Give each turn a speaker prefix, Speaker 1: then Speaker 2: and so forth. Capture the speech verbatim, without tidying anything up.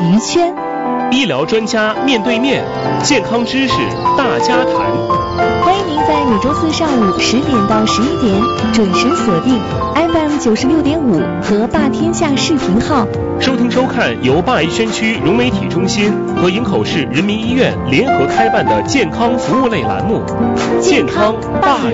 Speaker 1: 于谦。
Speaker 2: 医疗专家面对面，健康知识大家谈。
Speaker 1: 欢迎您在每周四上午十点到十一点准时锁定 F M 九十六点五和霸天下视频号，
Speaker 2: 收听收看由灞宜轩区融媒体中心和营口市人民医院联合开办的健康服务类栏目《健康灞